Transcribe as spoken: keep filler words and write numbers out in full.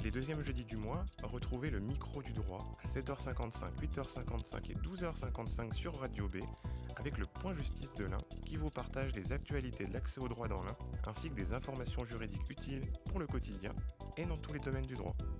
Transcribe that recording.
Les deuxièmes jeudis du mois, retrouvez le micro du droit à sept heures cinquante-cinq, huit heures cinquante-cinq et douze heures cinquante-cinq sur Radio B avec le Point Justice de l'Ain qui vous partage les actualités de l'accès au droit dans l'Ain ainsi que des informations juridiques utiles pour le quotidien et dans tous les domaines du droit.